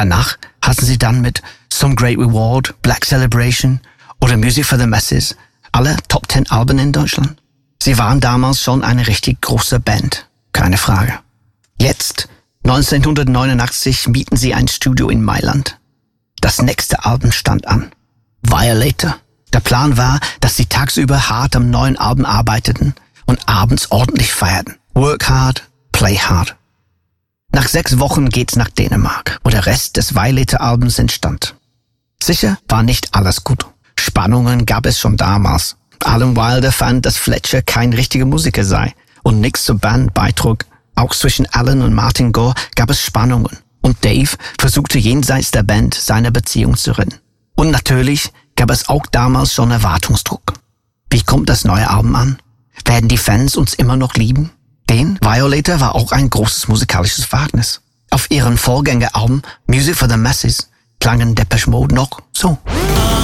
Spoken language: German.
Danach hatten sie dann mit Some Great Reward, Black Celebration oder Music for the Masses alle Top 10 Alben in Deutschland. Sie waren damals schon eine richtig große Band, keine Frage. Jetzt, 1989, mieten sie ein Studio in Mailand. Das nächste Album stand an. Violator. Der Plan war, dass sie tagsüber hart am neuen Album arbeiteten und abends ordentlich feierten. Work hard, play hard. Nach 6 Wochen geht's nach Dänemark, wo der Rest des Violator-Albums entstand. Sicher war nicht alles gut. Spannungen gab es schon damals. Alan Wilder fand, dass Fletcher kein richtiger Musiker sei und nichts zur Band beitrug. Auch zwischen Alan und Martin Gore gab es Spannungen. Und Dave versuchte jenseits der Band seine Beziehung zu retten. Und natürlich gab es auch damals schon Erwartungsdruck. Wie kommt das neue Album an? Werden die Fans uns immer noch lieben? Denn Violator war auch ein großes musikalisches Wagnis. Auf ihrem Vorgängeralbum Music for the Masses klangen Depeche Mode noch so.